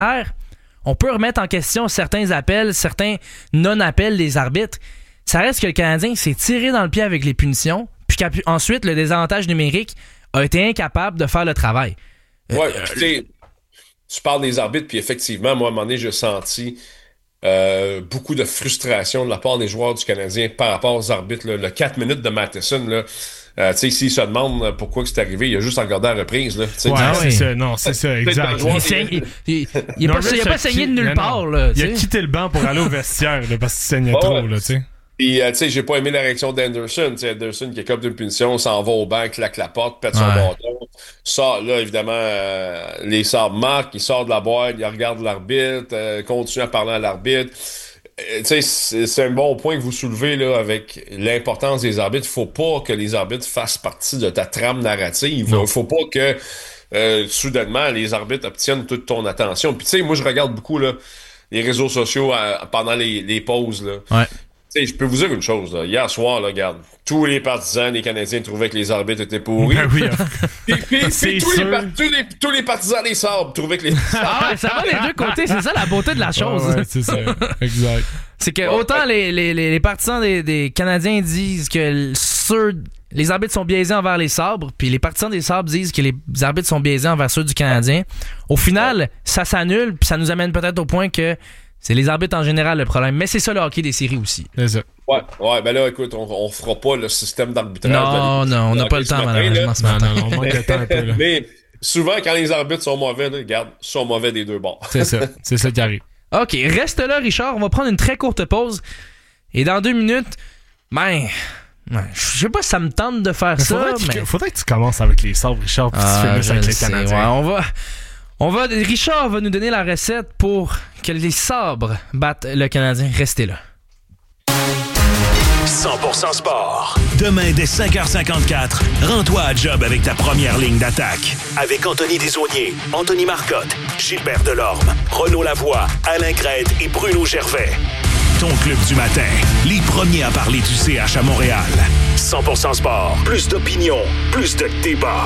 on peut remettre en question certains appels, certains non-appels des arbitres. Ça reste que le Canadien s'est tiré dans le pied avec les punitions, puis qu'ensuite, le désavantage numérique a été incapable de faire le travail. Oui, tu parles des arbitres, puis effectivement, moi, à un moment donné, j'ai senti beaucoup de frustration de la part des joueurs du Canadien par rapport aux arbitres. Là. Le 4 minutes de Matheson, là, tu sais, s'il se demande pourquoi c'est arrivé, il a juste regardé la reprise. Là, c'est ça, non, c'est ça, exact. Il n'a pas saigné de nulle part. Là, il a quitté le banc pour aller au vestiaire là, parce qu'il saignait trop. Là, tu sais. Puis, tu sais, j'ai pas aimé la réaction d'Anderson. T'sais, Anderson qui écope d'une punition, s'en va au banc, claque la porte, pète son bâton. Sort, là, évidemment, les sabres marquent, il sort de la boîte, il regarde l'arbitre, continue à parler à l'arbitre. Tu sais, c'est un bon point que vous soulevez, là, avec l'importance des arbitres. Faut pas que les arbitres fassent partie de ta trame narrative. Faut pas que, soudainement, les arbitres obtiennent toute ton attention. Puis, tu sais, moi, je regarde beaucoup, là, les réseaux sociaux pendant les pauses, là. Ouais. T'sais, je peux vous dire une chose, là. Hier soir, là, regarde, tous les partisans des Canadiens trouvaient que les arbitres étaient pourris. Ben oui, puis tous les partisans des Sabres trouvaient que les ça va des deux côtés, c'est ça la beauté de la chose. Ouais, c'est ça, exact. C'est que autant les partisans des Canadiens disent que les arbitres sont biaisés envers les Sabres, puis les partisans des Sabres disent que les arbitres sont biaisés envers ceux du Canadien. Au final, ça s'annule, puis ça nous amène peut-être au point que c'est les arbitres en général le problème. Mais c'est ça le hockey des séries aussi. C'est ça. Ouais, ben là, écoute, on fera pas le système d'arbitrage. Non, on n'a pas le temps, malheureusement, ce matin. Non, on manque de temps un peu, là. Mais souvent, quand les arbitres sont mauvais, là, regarde, ils sont mauvais des deux bords. C'est ça qui arrive. OK, reste là, Richard. On va prendre une très courte pause. Et dans 2 minutes, je sais pas si ça me tente de faire ça, mais... Faudrait que tu commences avec les Sabres, Richard, puis tu finisses avec les Canadiens. Ouais, Richard va nous donner la recette pour que les Sabres battent le Canadien. Restez là. 100% sport. Demain, dès 5h54, rends-toi à job avec ta première ligne d'attaque. Avec Anthony Desaulniers, Anthony Marcotte, Gilbert Delorme, Renaud Lavoie, Alain Crête et Bruno Gervais. Ton club du matin. Les premiers à parler du CH à Montréal. 100% sport. Plus d'opinion. Plus de débat.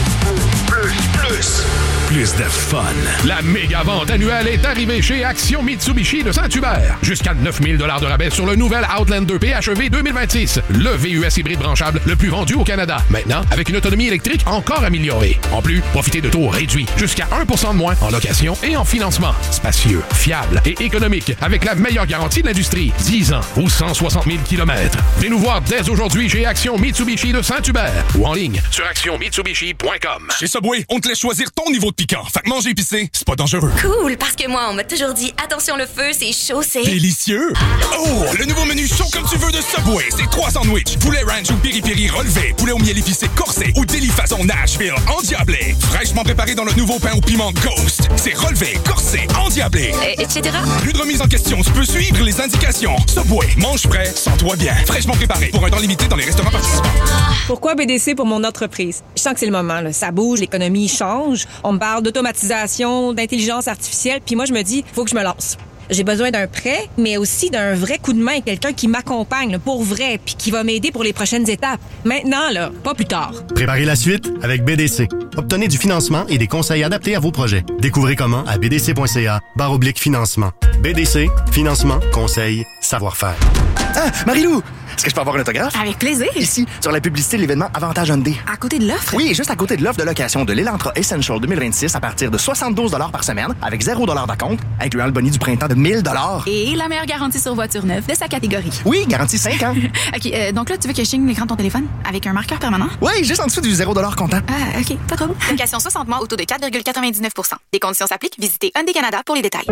Plus de fun. La méga vente annuelle est arrivée chez Action Mitsubishi de Saint-Hubert. Jusqu'à 9 000 $ de rabais sur le nouvel Outlander PHEV 2026. Le VUS hybride branchable le plus vendu au Canada. Maintenant, avec une autonomie électrique encore améliorée. En plus, profitez de taux réduits. Jusqu'à 1% de moins en location et en financement. Spacieux, fiable et économique. Avec la meilleure garantie de l'industrie. 10 ans ou 160 000 km. Venez nous voir dès aujourd'hui chez Action Mitsubishi de Saint-Hubert. Ou en ligne sur actionmitsubishi.com. Chez Subway, on te laisse choisir ton niveau de piquant. Fait que manger épicé, c'est pas dangereux. Cool, parce que moi, on m'a toujours dit attention le feu, c'est chaud, c'est... Délicieux! Oh, le nouveau menu chaud comme tu veux de Subway. C'est 3 sandwichs, poulet ranch ou piri-piri relevé, poulet au miel épicé corsé ou délit façon Nashville endiablé. Fraîchement préparé dans le nouveau pain au piment Ghost. C'est relevé, corsé, endiablé. Etc. Plus de remise en question, tu peux suivre les indications. Subway, mange frais, sens-toi bien. Fraîchement préparé pour un temps limité dans les restaurants participants. Pourquoi BDC pour mon entreprise? Je sens que c'est le moment, là. Ça bouge, l'économie change. On me parle d'automatisation, d'intelligence artificielle, puis moi, je me dis, faut que je me lance. J'ai besoin d'un prêt, mais aussi d'un vrai coup de main, quelqu'un qui m'accompagne là, pour vrai, puis qui va m'aider pour les prochaines étapes. Maintenant, là, pas plus tard. Préparez la suite avec BDC. Obtenez du financement et des conseils adaptés à vos projets. Découvrez comment à bdc.ca/financement. BDC, financement, conseils, savoir-faire. Ah, Marie-Lou! Est-ce que je peux avoir un autographe? Avec plaisir. Ici, sur la publicité de l'événement Avantage Hyundai. À côté de l'offre? Oui, juste à côté de l'offre de location de l'Elantra Essential 2026 à partir de 72 $ par semaine, avec 0 $ d'acompte, incluant le boni du printemps de 1000 $. Et la meilleure garantie sur voiture neuve de sa catégorie. Oui, garantie 5 ans. OK, donc là, tu veux que je signe l'écran de ton téléphone avec un marqueur permanent? Oui, juste en dessous du 0 $ comptant. Ah, OK, pas trop. Location 60 mois au taux de 4,99 %. Des conditions s'appliquent. Visitez Hyundai Canada pour les détails.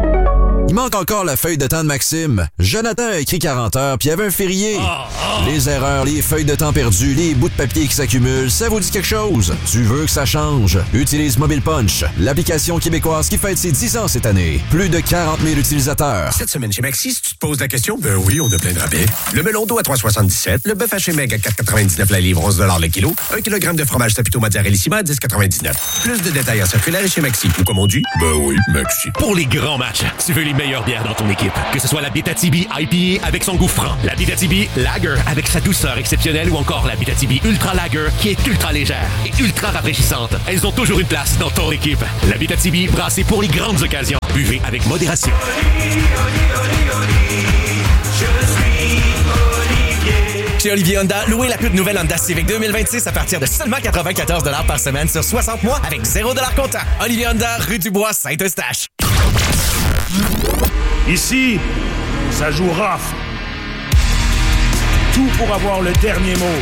Il manque encore la feuille de temps de Maxime. Jonathan a écrit 40 heures, puis il y avait un férié. Les erreurs, les feuilles de temps perdues, les bouts de papier qui s'accumulent, ça vous dit quelque chose? Tu veux que ça change? Utilise Mobile Punch, l'application québécoise qui fête ses 10 ans cette année. Plus de 40 000 utilisateurs. Cette semaine chez Maxi, si tu te Pose la question? Ben oui, on a plein de rabais. Le melon d'eau à 3,77, le bœuf haché maigre à 4,99 la livre, 11 $ le kilo, 1 kg de fromage Saputo Mozzarella à 10,99. Plus de détails en circulaire et chez Maxi. Ou comme on dit? Ben oui, Maxi. Pour les grands matchs, tu veux les meilleures bières dans ton équipe. Que ce soit la Abitibi IPA avec son goût franc, la Abitibi Lager avec sa douceur exceptionnelle ou encore la Abitibi Ultra Lager qui est ultra légère et ultra rafraîchissante. Elles ont toujours une place dans ton équipe. La Abitibi brassée pour les grandes occasions. Buvez avec modération. Chez Olivier Honda, louez la toute nouvelle Honda Civic 2026 à partir de seulement 94 $ par semaine sur 60 mois avec 0 $ comptant. Olivier Honda, rue du Bois, Saint-Eustache. Ici, ça joue rough. Tout pour avoir le dernier mot.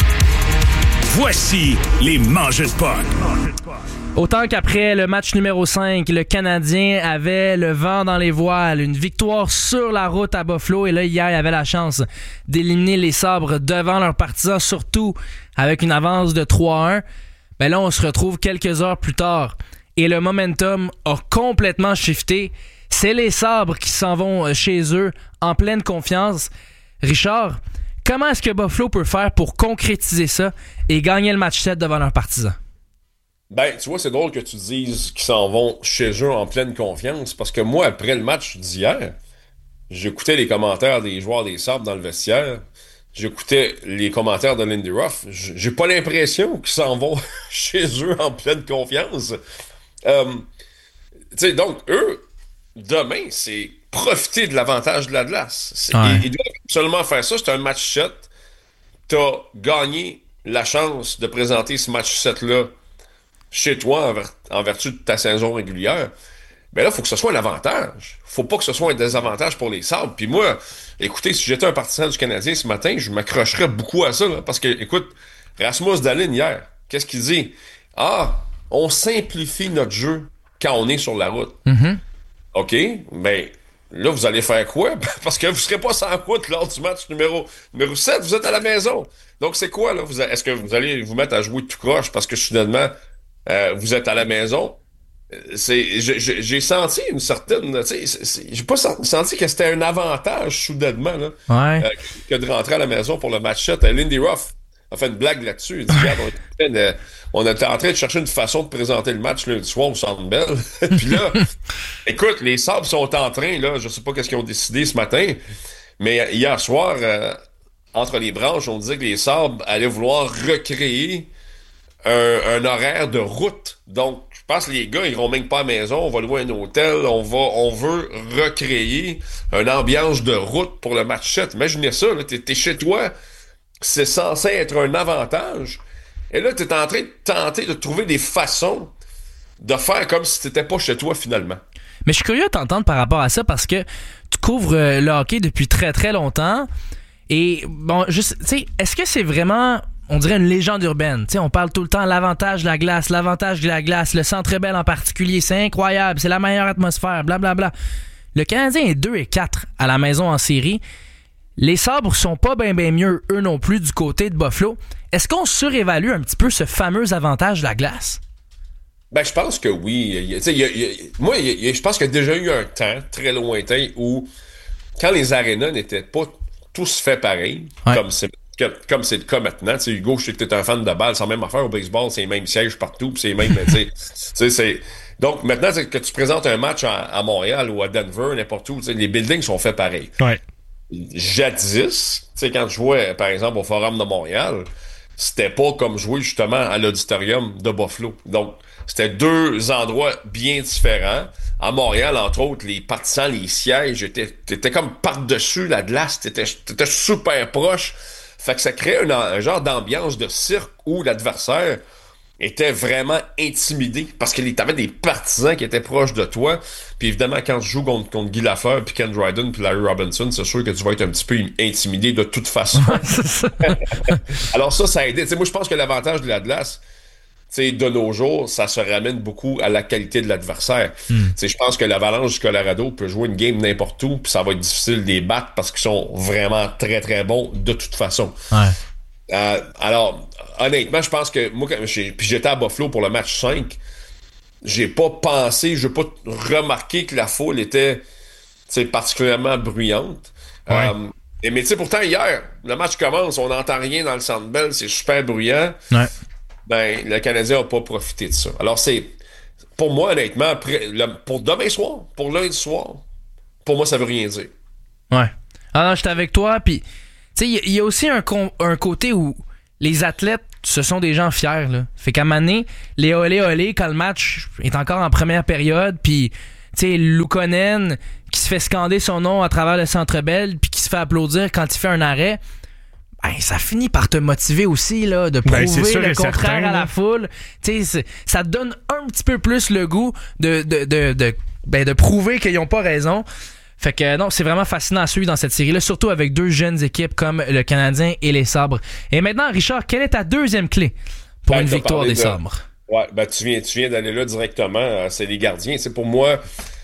Voici les mangeurs de potes. Autant qu'après le match numéro 5, le Canadien avait le vent dans les voiles, une victoire sur la route à Buffalo, et là hier, il avait la chance d'éliminer les Sabres devant leurs partisans, surtout avec une avance de 3-1. Ben là, on se retrouve quelques heures plus tard et le momentum a complètement shifté. C'est les Sabres qui s'en vont chez eux en pleine confiance. Richard, comment est-ce que Buffalo peut faire pour concrétiser ça et gagner le match 7 devant leurs partisans? Ben, tu vois, c'est drôle que tu dises qu'ils s'en vont chez eux en pleine confiance, parce que moi, après le match d'hier, j'écoutais les commentaires des joueurs des Sabres dans le vestiaire, j'écoutais les commentaires de Lindy Ruff, j'ai pas l'impression qu'ils s'en vont chez eux en pleine confiance. Tu sais, donc, eux, demain, c'est profiter de l'avantage de la glace. Ils doivent seulement faire ça, c'est un match 7. T'as gagné la chance de présenter ce match 7-là chez toi en vertu de ta saison régulière, ben là, il faut que ce soit un avantage. Faut pas que ce soit un désavantage pour les Sabres. Puis moi, écoutez, si j'étais un partisan du Canadien ce matin, je m'accrocherais beaucoup à ça, là, parce que, écoute, Rasmus Dahlin hier, qu'est-ce qu'il dit? Ah, on simplifie notre jeu quand on est sur la route. Mm-hmm. OK, ben là, vous allez faire quoi? Parce que vous serez pas sans route lors du match numéro 7, vous êtes à la maison. Donc, c'est quoi, là? Est-ce que vous allez vous mettre à jouer tout croche parce que soudainement, vous êtes à la maison? J'ai senti une certaine... J'ai pas senti que c'était un avantage, soudainement, là, que de rentrer à la maison pour le match 7. Lindy Ruff a fait une blague là-dessus. Il dit, regarde, on était en train de chercher une façon de présenter le match lundi soir au Centre Bell. Puis là, écoute, les Sabres sont en train, là, je sais pas qu'est-ce qu'ils ont décidé ce matin, mais hier soir, entre les branches, on disait que les Sabres allaient vouloir recréer un horaire de route. Donc, je pense que les gars, ils iront même pas à la maison, on va louer un hôtel, on veut recréer une ambiance de route pour le match 7. Imaginez ça, là, t'es chez toi, c'est censé être un avantage, et là, t'es en train de tenter de trouver des façons de faire comme si t'étais pas chez toi, finalement. Mais je suis curieux de t'entendre par rapport à ça, parce que tu couvres le hockey depuis très, très longtemps, et bon, juste, tu sais, est-ce que c'est vraiment... On dirait une légende urbaine. T'sais, on parle tout le temps l'avantage de la glace, le Centre Bell en particulier, c'est incroyable, c'est la meilleure atmosphère, blablabla. Le Canadien est 2-4 à la maison en série. Les Sabres sont pas bien mieux, eux non plus, du côté de Buffalo. Est-ce qu'on surévalue un petit peu ce fameux avantage de la glace? Ben, je pense que oui. Je pense qu'il y a déjà eu un temps très lointain où, quand les arénas n'étaient pas tous faits pareil, comme c'est le cas maintenant. T'sais, Hugo, je sais que t'es un fan de balle, sans même affaire au baseball, c'est les mêmes sièges partout, pis c'est les mêmes, c'est... Donc, maintenant, que tu présentes un match à Montréal ou à Denver, n'importe où, les buildings sont faits pareil. Ouais. Jadis, quand je jouais, par exemple, au Forum de Montréal, c'était pas comme jouer, justement, à l'auditorium de Buffalo. Donc, c'était deux endroits bien différents. À Montréal, entre autres, les partisans, les sièges, t'étais comme par-dessus la glace, t'étais super proche. Fait que ça crée un genre d'ambiance de cirque où l'adversaire était vraiment intimidé parce que t'avais des partisans qui étaient proches de toi. Puis évidemment, quand tu joues contre Guy Lafleur, puis Ken Dryden, puis Larry Robinson, c'est sûr que tu vas être un petit peu intimidé de toute façon. Alors ça a aidé. T'sais, moi, je pense que l'avantage de la glace, de nos jours, ça se ramène beaucoup à la qualité de l'adversaire. Je pense que l'Avalanche du Colorado peut jouer une game n'importe où, puis ça va être difficile de les battre parce qu'ils sont vraiment très, très bons de toute façon. Ouais. Alors, honnêtement, je pense que moi, puis j'étais à Buffalo pour le match 5, j'ai pas remarqué que la foule était particulièrement bruyante. Ouais. Mais tu sais, pourtant, hier, le match commence, on n'entend rien dans le Centre Bell, c'est super bruyant. Ouais. Ben, le Canadien n'a pas profité de ça. Alors, pour moi, honnêtement, pour demain soir, pour lundi soir, pour moi, ça veut rien dire. Ouais. Ah non, j'étais avec toi, puis, tu sais, il y a aussi un côté où les athlètes, ce sont des gens fiers, là. Fait qu'à un moment donné, les olé, quand le match est encore en première période, puis, tu sais, Luukkonen qui se fait scander son nom à travers le Centre Bell, puis qui se fait applaudir quand il fait un arrêt, ben, ça finit par te motiver aussi, là, de prouver le contraire certain, à la foule. Tu sais, ça te donne un petit peu plus le goût de prouver qu'ils n'ont pas raison. Fait que non, c'est vraiment fascinant à suivre dans cette série-là, surtout avec deux jeunes équipes comme le Canadien et les Sabres. Et maintenant, Richard, quelle est ta deuxième clé pour une victoire des Sabres? Ouais, ben tu viens d'aller là directement. C'est les gardiens. C'est pour moi,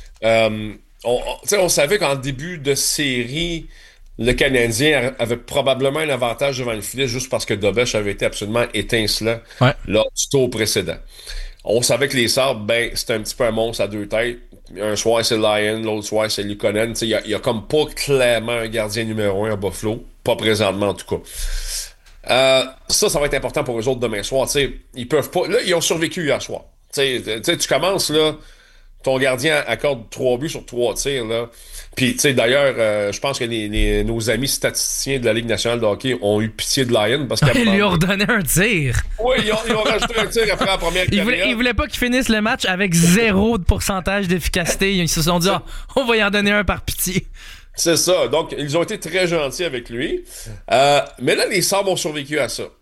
on savait qu'en début de série, le Canadien avait probablement un avantage devant le filet juste parce que Dobeš avait été absolument étincelant lors du tour précédent. On savait que les Sabres, ben, c'était un petit peu un monstre à deux têtes. Un soir, c'est Lyon, l'autre soir, c'est Luukkonen. Il y a comme pas clairement un gardien numéro 1 à Buffalo. Pas présentement, en tout cas. Ça va être important pour eux autres demain soir. Ils peuvent pas... Là, ils ont survécu hier soir. Tu commences, là, ton gardien accorde 3 buts sur 3 tirs, là. Puis, tu sais, d'ailleurs, je pense que nos amis statisticiens de la Ligue nationale de hockey ont eu pitié de Lyon parce qu'ils lui ont redonné un tir. Oui, ils ont rajouté un tir après la première période. Ils voulaient pas qu'il finisse le match avec 0 de pourcentage d'efficacité. Ils se sont dit, on va y en donner un par pitié. C'est ça. Donc, ils ont été très gentils avec lui. Mais là, les Sabres ont survécu à ça.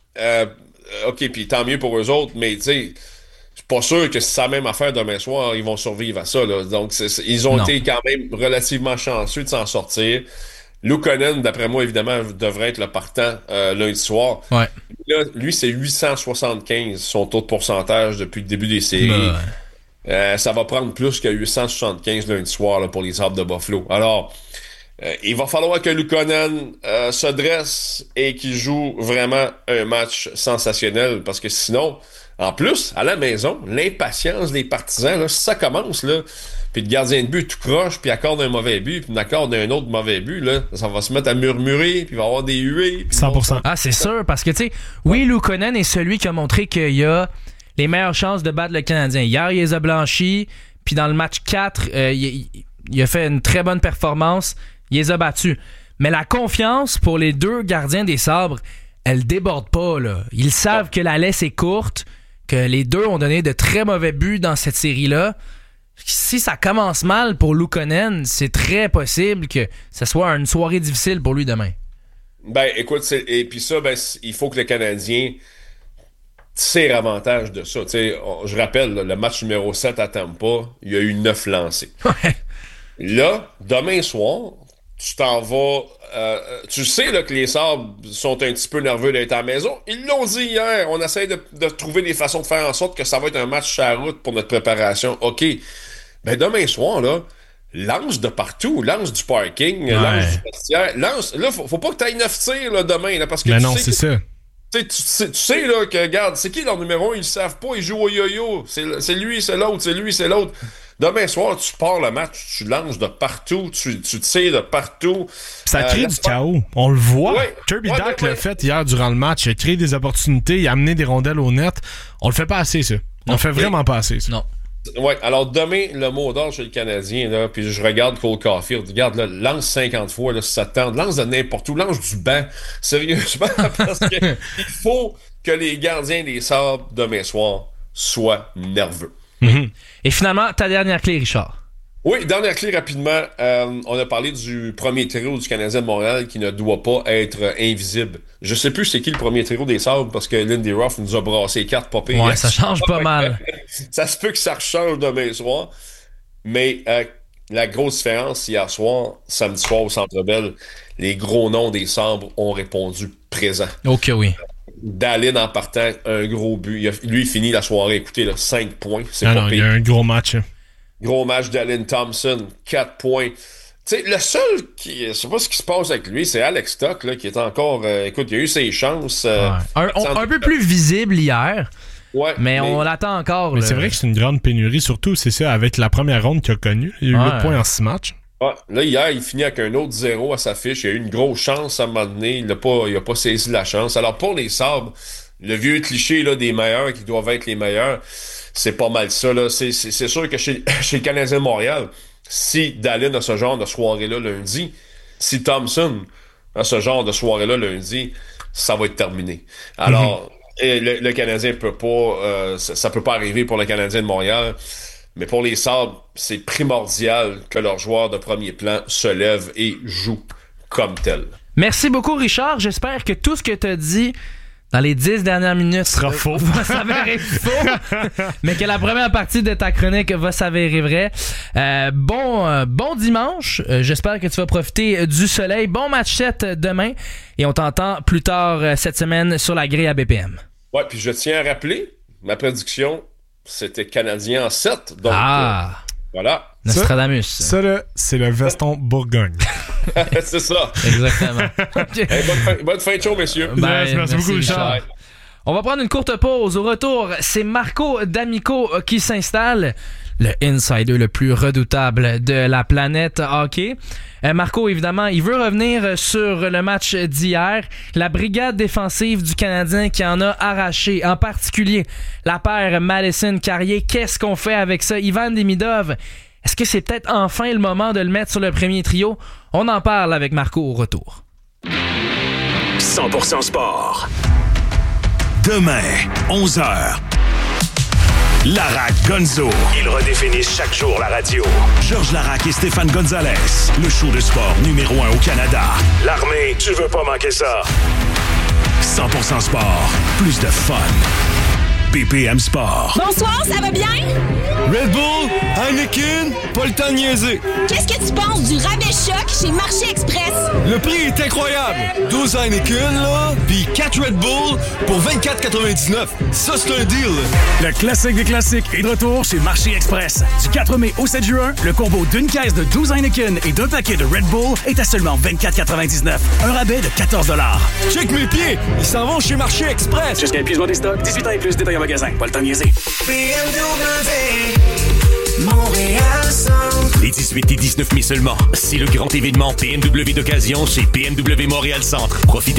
OK, puis tant mieux pour eux autres, mais tu sais... Je suis pas sûr que c'est la même affaire demain soir, ils vont survivre à ça. Là. Donc, ils ont été quand même relativement chanceux de s'en sortir. Luukkonen, d'après moi, évidemment, devrait être le partant lundi soir. Ouais. Là, lui, c'est 875, son taux de pourcentage depuis le début des séries. Ça va prendre plus que 875 lundi soir là, pour les Sabres de Buffalo. Alors, il va falloir que Luukkonen se dresse et qu'il joue vraiment un match sensationnel parce que sinon... En plus, à la maison, l'impatience des partisans, là, si ça commence, là, puis le gardien de but tout croche, puis accorde un mauvais but, puis accorde un autre mauvais but, là, ça va se mettre à murmurer, puis il va y avoir des huées. 100%. Ah, c'est sûr, parce que, tu sais, oui, Luukkonen est celui qui a montré qu'il y a les meilleures chances de battre le Canadien. Hier, il les a blanchis, puis dans le match 4, il a fait une très bonne performance, il les a battus. Mais la confiance pour les deux gardiens des Sabres, elle déborde pas, là. Ils savent que la laisse est courte, que les deux ont donné de très mauvais buts dans cette série-là. Si ça commence mal pour Luukkonen, c'est très possible que ce soit une soirée difficile pour lui demain. Ben, écoute, et puis ça, ben, il faut que le Canadien tire avantage de ça. Je rappelle, là, le match numéro 7 à Tampa, il y a eu 9 lancés. Là, demain soir, tu t'en vas... tu sais là, que les Sabres sont un petit peu nerveux d'être à la maison. Ils l'ont dit hier. On essaie de trouver des façons de faire en sorte que ça va être un match sur la route pour notre préparation. OK. Ben demain soir, là, lance de partout. Lance du parking, lance du vestiaire. Lance... Là, faut pas que tu ailles 9 tirs là, demain. Là, parce que non, c'est ça. Tu sais là, que, regarde, c'est qui leur numéro 1? Ils le savent pas. Ils jouent au yo-yo. C'est lui, c'est l'autre. C'est lui, c'est l'autre. Demain soir, tu pars le match, tu lances de partout, tu tires de partout. Ça crée du chaos. On le voit. Kirby Dach l'a fait hier durant le match. Il a créé des opportunités, il a amené des rondelles au net. On le fait pas assez, ça. On le fait vraiment pas assez, ça. Non. Ouais, alors demain, le mot d'ordre chez le Canadien, là, puis je regarde Cole Caulfield. Regarde, là, lance 50 fois, là, si ça te tente. Lance de n'importe où, lance du banc. Sérieusement, parce qu'il faut que les gardiens des Sabres demain soir soient nerveux. Mm-hmm. Et finalement, ta dernière clé, Richard. Oui, dernière clé rapidement. On a parlé du premier trio du Canadien de Montréal qui ne doit pas être invisible. Je sais plus c'est qui le premier trio des Sabres parce que Lindy Ruff nous a brassé 4 popées. Ouais, ça change pas mal. Ça se peut que ça change demain soir. Mais la grosse différence, hier soir, samedi soir au Centre Bell, les gros noms des Sabres ont répondu présent. Ok, oui. Dallin en partant, un gros but. Lui, il finit la soirée, écoutez, là, 5 points. C'est pas pire. Il y a un gros match. Hein. Gros match d'Allen Thompson, 4 points. Tu sais, le seul qui... Je sais pas ce qui se passe avec lui, c'est Alex Tuch, là, qui est encore... écoute, il a eu ses chances. Un peu plus visible hier. Ouais, mais on l'attend encore. Mais c'est vrai que c'est une grande pénurie, surtout, c'est ça, avec la première ronde qu'il a connue. Il y a eu 8 points en 6 matchs. Ouais, là, hier, il finit avec un autre 0 à sa fiche. Il a eu une grosse chance à un moment donné. Il a pas saisi la chance. Alors, pour les Sabres, le vieux cliché là, des meilleurs qui doivent être les meilleurs, c'est pas mal ça. Là. C'est sûr que chez le Canadien de Montréal, si Dallin a ce genre de soirée-là lundi, si Thompson a ce genre de soirée-là lundi, ça va être terminé. Alors, le Canadien peut pas... ça peut pas arriver pour le Canadien de Montréal. Mais pour les Sabres, c'est primordial que leurs joueurs de premier plan se lèvent et jouent comme tel. Merci beaucoup, Richard. J'espère que tout ce que tu as dit dans les 10 dernières minutes sera faux. Va s'avérer faux, mais que la première partie de ta chronique va s'avérer vraie. Bon dimanche. J'espère que tu vas profiter du soleil. Bon match 7 demain. Et on t'entend plus tard cette semaine sur la grille à BPM. Ouais, puis je tiens à rappeler, ma prédiction, c'était Canadien en 7. Donc, voilà. Nostradamus. Ça, là, c'est le veston Bourgogne. C'est ça. Exactement. Hey, bonne fin de show, messieurs. Merci beaucoup, Richard. On va prendre une courte pause. Au retour, c'est Marco D'Amico qui s'installe. Le insider le plus redoutable de la planète hockey. Marco, évidemment, il veut revenir sur le match d'hier. La brigade défensive du Canadien qui en a arraché, en particulier la paire Madison-Carrier. Qu'est-ce qu'on fait avec ça? Ivan Demidov, est-ce que c'est peut-être enfin le moment de le mettre sur le premier trio? On en parle avec Marco au retour. 100% sport. Demain, 11h. Larac Gonzo. Ils redéfinissent chaque jour la radio. Georges Larac et Stéphane Gonzalez. Le show de sport numéro 1 au Canada. L'armée, tu veux pas manquer ça. 100% sport. Plus de fun. BPM Sport. Bonsoir, ça va bien? Red Bull, Heineken, pas le temps de niaiser. Qu'est-ce que tu penses du rabais choc chez Marché Express? Le prix est incroyable. 12 Heineken, là, puis 4 Red Bull pour 24,99. Ça, c'est un deal. Le classique des classiques est de retour chez Marché Express. Du 4 mai au 7 juin, le combo d'une caisse de 12 Heineken et d'un paquet de Red Bull est à seulement 24,99. Un rabais de 14 $. Check mes pieds, ils s'en vont chez Marché Express. Jusqu'à épuisement des stocks, 18 ans et plus, détail en magasin. Pas le temps de niaiser. Les 18 et 19 mai seulement, c'est le grand événement BMW d'occasion chez BMW Montréal Centre. Profitez